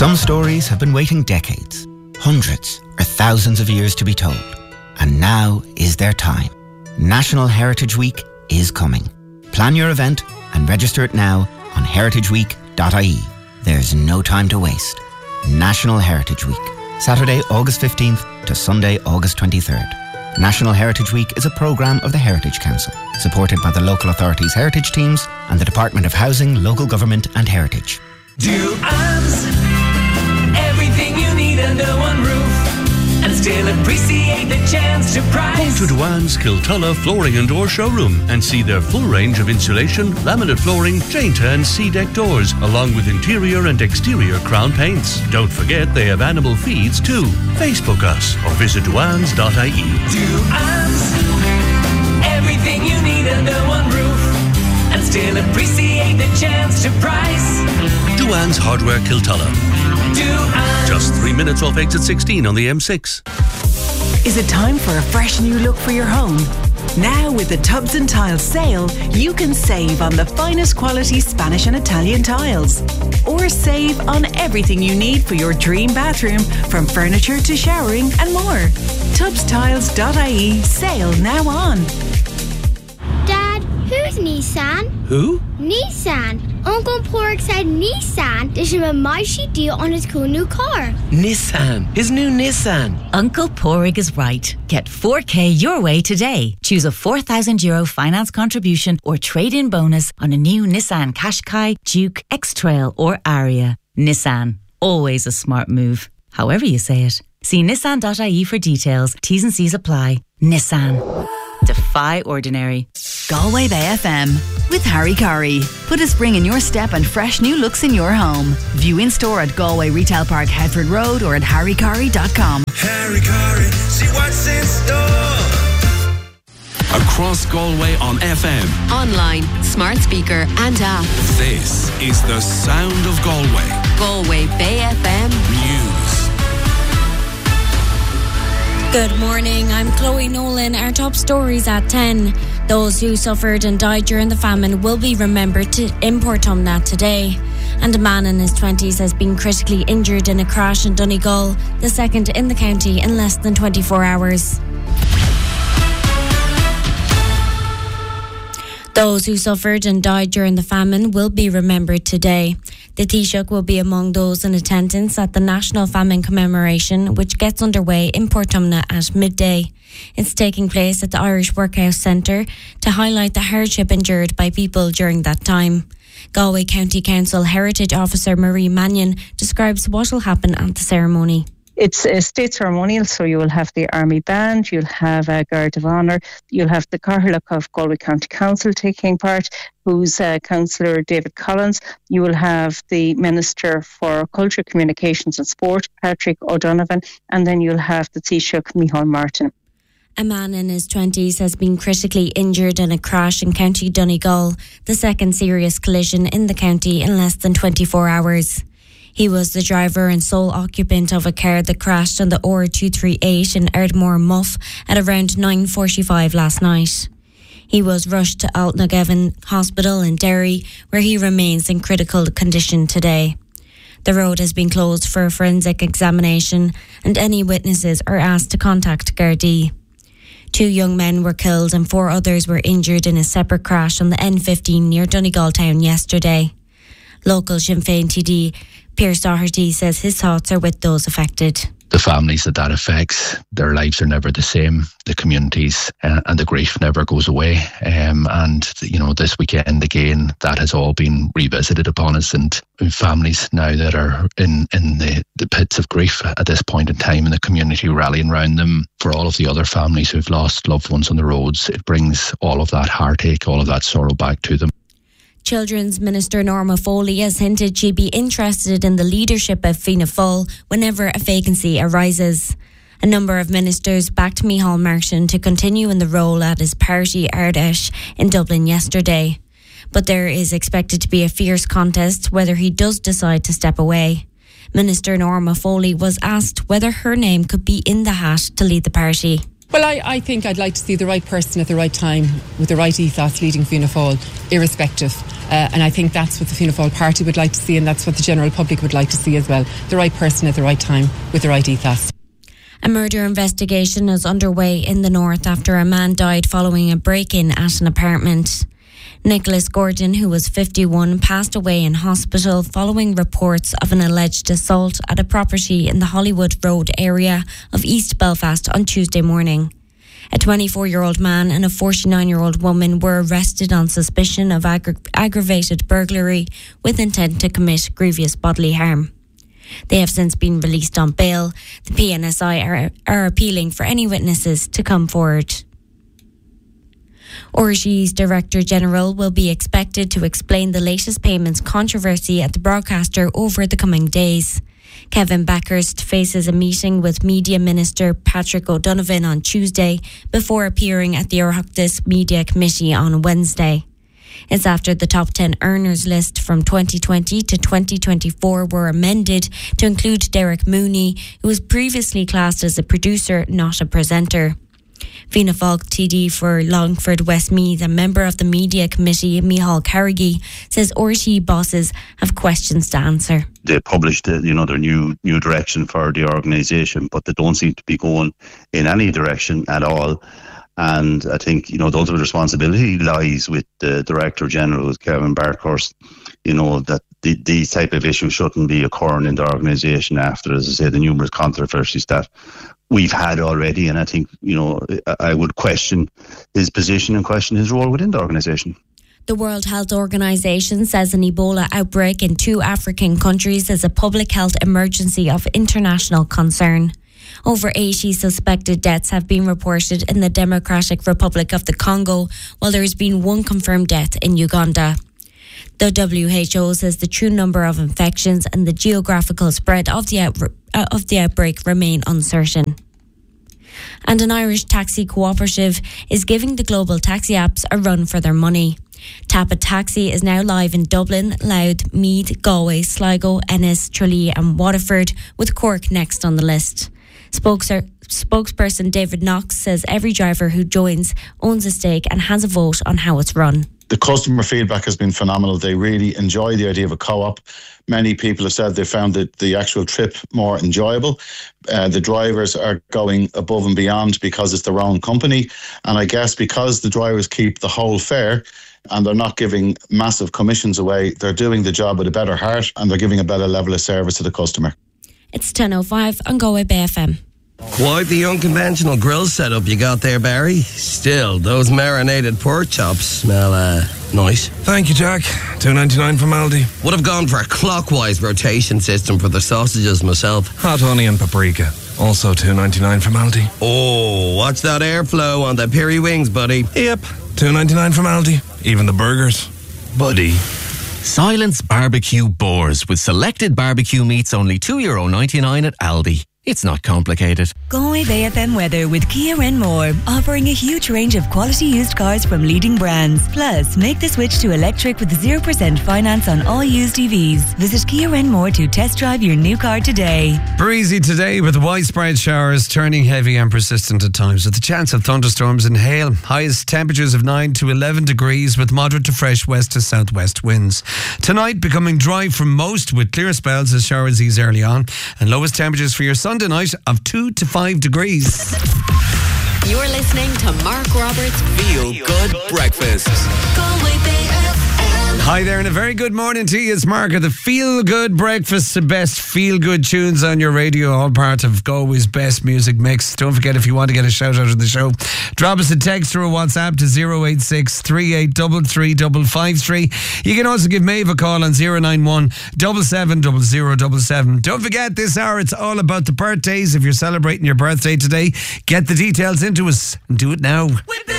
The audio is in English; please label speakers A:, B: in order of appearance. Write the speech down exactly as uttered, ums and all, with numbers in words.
A: Some stories have been waiting decades, hundreds or thousands of years to be told. And now is their time. National Heritage Week is coming. Plan your event and register it now on heritage week dot I E. There's no time to waste. National Heritage Week, Saturday, August fifteenth to Sunday, August twenty-third. National Heritage Week is a programme of the Heritage Council, supported by the local authorities' heritage teams and the Department of Housing, Local Government and Heritage.
B: Duans, everything you need under one roof, and still appreciate the chance to price.
C: Come to Duans Kiltulla Flooring and Door Showroom and see their full range of insulation, laminate flooring, Jainta and C-deck doors, along with interior and exterior crown paints. Don't forget they have animal feeds too. Facebook us or visit duans dot I E.
B: Duans, everything you need under one roof, and still appreciate the chance to price.
C: Duans Hardware Kiltulla.
B: Duans.
C: Just three minutes off exit sixteen on the M six.
D: Is it time for a fresh new look for your home? Now with the Tubs and Tiles sale, you can save on the finest quality Spanish and Italian tiles. Or save on everything you need for your dream bathroom, from furniture to showering and more. tubs tiles dot I E sale now on.
E: Dad, who's Nissan?
C: Who?
E: Nissan. Uncle Pork said Nissan. There's a Maishi deal on his cool new car.
F: Nissan. His new Nissan.
G: Uncle Porig is right. Get four K your way today. Choose a four thousand euro finance contribution or trade-in bonus on a new Nissan Qashqai, Duke, X-Trail or Aria. Nissan. Always a smart move. However you say it. See nissan dot I E for details. T's and C's apply. Nissan. Defy ordinary.
H: Galway Bay F M with Harry Curry. Put a spring in your step and fresh new looks in your home. View in store at Galway Retail Park, Headford Road, or at harry curry dot com.
I: Harry Curry, see what's in store. Across Galway on F M,
J: online, smart speaker and app.
I: This is the sound of Galway.
J: Galway Bay F M
I: News.
K: Good morning, I'm Chloe Nolan. Our top stories at ten. Those who suffered and died during the famine will be remembered to in Portumna today. And a man in his twenties has been critically injured in a crash in Donegal, the second in the county in less than twenty-four hours. Those who suffered and died during the famine will be remembered today. The Taoiseach will be among those in attendance at the National Famine Commemoration, which gets underway in Portumna at midday. It's taking place at the Irish Workhouse Centre to highlight the hardship endured by people during that time. Galway County Council Heritage Officer Marie Mannion describes what will happen at the ceremony.
L: It's a state ceremonial, so you will have the Army Band, you'll have a Guard of Honour, you'll have the Cathaoirleach of Galway County Council taking part, who's uh, Councillor David Collins. You will have the Minister for Culture, Communications and Sport, Patrick O'Donovan, and then you'll have the Taoiseach, Micheál Martin.
K: A man in his twenties has been critically injured in a crash in County Donegal, the second serious collision in the county in less than twenty-four hours. He was the driver and sole occupant of a car that crashed on the O R two thirty-eight in Ardmore Muff at around nine forty-five last night. He was rushed to Altnagevan Hospital in Derry, where he remains in critical condition today. The road has been closed for a forensic examination, and any witnesses are asked to contact Gardaí. Two young men were killed and four others were injured in a separate crash on the N fifteen near Donegal town yesterday. Local Sinn Féin T D Pierce Doherty says his thoughts are with those affected.
M: The families that that affects, their lives are never the same. The communities uh, and the grief never goes away. Um, and, you know, this weekend again, that has all been revisited upon us, and families now that are in, in the, the pits of grief at this point in time, and the community rallying around them. For all of the other families who've lost loved ones on the roads, it brings all of that heartache, all of that sorrow back to them.
K: Children's Minister Norma Foley has hinted she'd be interested in the leadership of Fianna Fáil whenever a vacancy arises. A number of ministers backed Micheál Martin to continue in the role at his party Ardèche in Dublin yesterday. But there is expected to be a fierce contest whether he does decide to step away. Minister Norma Foley was asked whether her name could be in the hat to lead the party.
N: Well, I, I think I'd like to see the right person at the right time with the right ethos leading Fianna Fáil, irrespective. Uh, and I think that's what the Fianna Fáil party would like to see, and that's what the general public would like to see as well. The right person at the right time with the right ethos.
K: A murder investigation is underway in the north after a man died following a break-in at an apartment. Nicholas Gordon, who was fifty-one, passed away in hospital following reports of an alleged assault at a property in the Hollywood Road area of East Belfast on Tuesday morning. A twenty-four-year-old man and a forty-nine-year-old woman were arrested on suspicion of aggra- aggravated burglary with intent to commit grievous bodily harm. They have since been released on bail. The P N S I are, are appealing for any witnesses to come forward. R T É's Director General will be expected to explain the latest payments controversy at the broadcaster over the coming days. Kevin Backhurst faces a meeting with Media Minister Patrick O'Donovan on Tuesday before appearing at the Oireachtas Media Committee on Wednesday. It's after the top ten earners list from twenty twenty to twenty twenty-four were amended to include Derek Mooney, who was previously classed as a producer, not a presenter. Fianna Fáil T D for Longford Westmeath and member of the Media Committee, Micheál Carrigy, says R T É bosses have questions to answer.
O: They published, uh, you know, their new new direction for the organisation, but they don't seem to be going in any direction at all. And I think, you know, the ultimate responsibility lies with the Director General, Kevin Backhurst, you know, that the, these type of issues shouldn't be occurring in the organisation after, as I say, the numerous controversies that we've had already. And I think, you know, I would question his position and question his role within the organisation.
K: The World Health Organization says an Ebola outbreak in two African countries is a public health emergency of international concern. Over eighty suspected deaths have been reported in the Democratic Republic of the Congo, while there has been one confirmed death in Uganda. The W H O says the true number of infections and the geographical spread of the, out- uh, of the outbreak remain uncertain. And an Irish taxi cooperative is giving the global taxi apps a run for their money. Tap a Taxi is now live in Dublin, Louth, Meath, Galway, Sligo, Ennis, Tralee and Waterford, with Cork next on the list. Spokes- spokesperson David Knox says every driver who joins owns a stake and has a vote on how it's run.
P: The customer feedback has been phenomenal. They really enjoy the idea of a co-op. Many people have said they found the, the actual trip more enjoyable. Uh, the drivers are going above and beyond because it's their own company. And I guess because the drivers keep the whole fare and they're not giving massive commissions away, they're doing the job with a better heart and they're giving a better level of service to the customer.
K: It's ten oh five on Galway Bay F M.
F: Quite the unconventional grill setup you got there, Barry. Still, those marinated pork chops smell uh, nice.
Q: Thank you, Jack. two ninety-nine from Aldi.
F: Would have gone for a clockwise rotation system for the sausages myself.
Q: Hot honey and paprika. Also two ninety-nine from Aldi.
F: Oh, watch that airflow on the peri wings, buddy.
Q: Yep. two ninety-nine from Aldi. Even the burgers. Buddy.
R: Silence Barbecue Boars with selected barbecue meats only two euro ninety-nine at Aldi. It's not complicated.
S: Galway Bay F M weather with Kia Renmore, offering a huge range of quality used cars from leading brands. Plus, make the switch to electric with zero percent finance on all used E Vs. Visit Kia Renmore to test drive your new car today.
T: Breezy today with widespread showers turning heavy and persistent at times with a chance of thunderstorms and hail. Highest temperatures of nine to eleven degrees with moderate to fresh west to southwest winds. Tonight becoming dry for most with clear spells as showers ease early on, and lowest temperatures for your Sunday night of two to five degrees.
J: You're listening to Mark Roberts'
I: Feel Good Breakfast.
J: Galway Bay F M.
T: Hi there and a very good morning to you. It's Mark of the Feel Good Breakfast, the best feel good tunes on your radio, all part of Galway's best music mix. Don't forget, if you want to get a shout out of the show, drop us a text or a WhatsApp to zero eight six, three eight three three five five three. You can also give Maeve a call on zero nine one, seven seven zero zero seven seven. Don't forget, this hour it's all about the birthdays. If you're celebrating your birthday today, get the details into us and do it now.